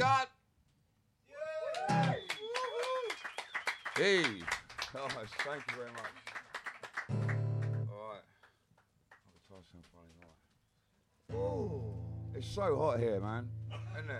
Scott. Hey. Oh, thank you very much. All right. I'll try something funny. All right. Oh, it's so hot here, man.